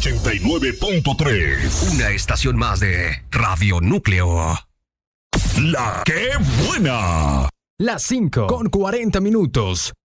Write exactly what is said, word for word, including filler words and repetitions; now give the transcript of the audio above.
ochenta y nueve punto tres. Una estación más de Radio Núcleo. La que buena. Las cinco con cuarenta minutos.